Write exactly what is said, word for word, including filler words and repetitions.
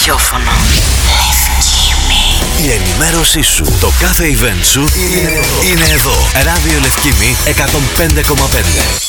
ραδιόφωνο. Η ενημέρωσή σου, το κάθε event σου είναι εδώ. Είναι εδώ. Ράδιο Λευκήμη εκατόν πέντε κόμμα πέντε.